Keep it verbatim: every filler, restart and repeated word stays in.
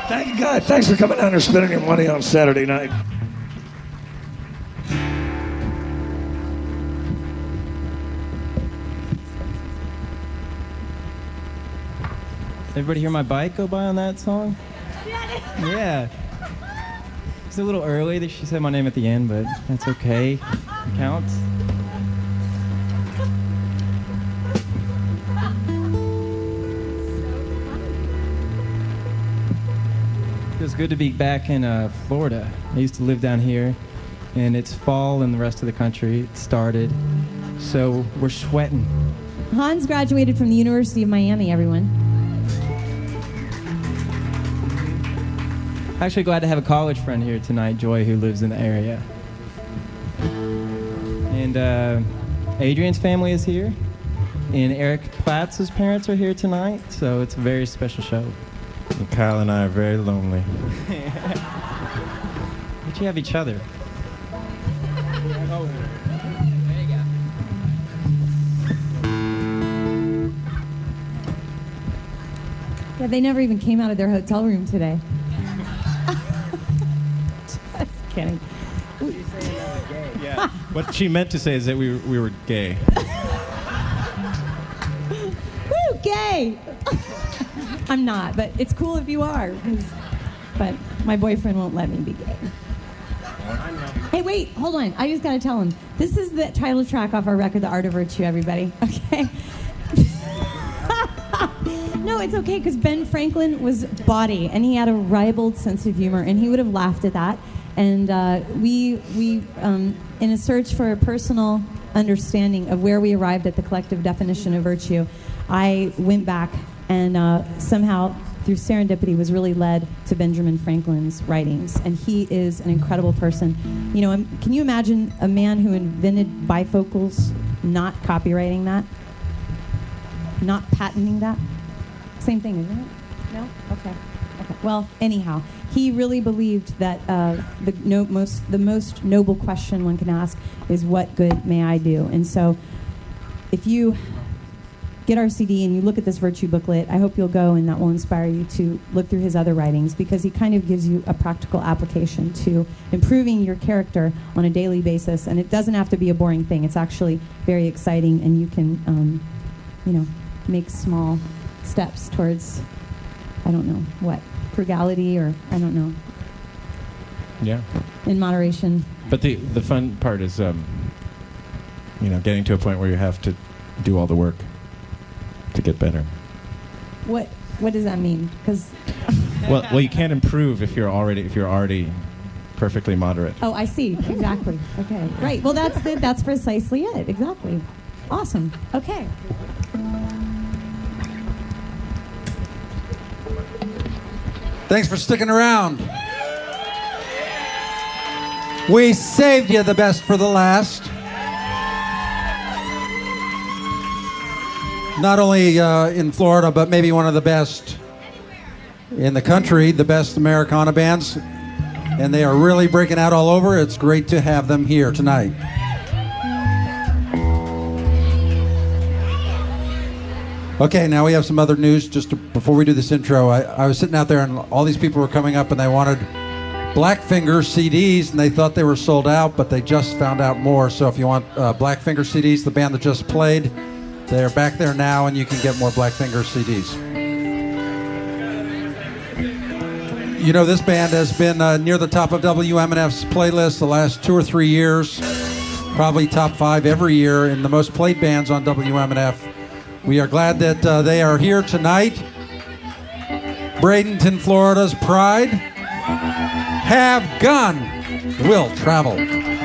Thank you, guys. Thanks for coming down and spending your money on Saturday night. Everybody hear my bike go by on that song? Yeah. It's a little early that she said my name at the end, but that's okay. It counts. Feels good to be back in uh, Florida. I used to live down here, and it's fall in the rest of the country. It started, so we're sweating. Hans graduated from the University of Miami, everyone. Actually glad to have a college friend here tonight, Joy, who lives in the area. And uh, Adrian's family is here, and Eric Platz's parents are here tonight, so it's a very special show. And Kyle and I are very lonely. But you have each other. Oh, there you go. Yeah, they never even came out of their hotel room today. Just kidding. Yeah. What she meant to say is that we were, we were gay. Woo, gay! I'm not, but it's cool if you are. 'cause- But my boyfriend won't let me be gay. Hey, wait, hold on. I just gotta tell him. This is the title track off our record, The Art of Virtue, everybody. Okay? No, it's okay, because Ben Franklin was bawdy, and he had a ribald sense of humor, and he would have laughed at that. And uh, we, we um, in a search for a personal understanding of where we arrived at the collective definition of virtue, I went back and uh, somehow, through serendipity, was really led to Benjamin Franklin's writings. And he is an incredible person. You know, can you imagine a man who invented bifocals not copywriting that? Not patenting that? Same thing, isn't it? No? Okay. Okay. Well, anyhow, he really believed that uh, the no, most the most noble question one can ask is, what good may I do? And so, if you get our C D and you look at this virtue booklet, I hope you'll go, and that will inspire you to look through his other writings, because he kind of gives you a practical application to improving your character on a daily basis. And it doesn't have to be a boring thing. It's actually very exciting, and you can, um, you know, make small steps towards, I don't know, what, frugality, or I don't know. Yeah. In moderation. But the, the fun part is, um, you know, getting to a point where you have to do all the work to get better. What What does that mean? Because well, well, you can't improve if you're already if you're already perfectly moderate. Oh, I see. Exactly. Okay. Right. Well, that's it. That's precisely it. Exactly. Awesome. Okay. Thanks for sticking around. We saved you the best for the last. Not only uh, in Florida, but maybe one of the best in the country, the best Americana bands. And they are really breaking out all over. It's great to have them here tonight. Okay, now we have some other news. Just to, before we do this intro, I, I was sitting out there and all these people were coming up and they wanted Blackfinger C Ds, and they thought they were sold out, but they just found out more. So if you want uh, Blackfinger C Ds, the band that just played, they're back there now, and you can get more Blackfinger C Ds. You know, this band has been uh, near the top of W M N F's playlist the last two or three years, probably top five every year in the most played bands on W M N F. We are glad that uh, they are here tonight. Bradenton, Florida's pride. Have gun, will travel.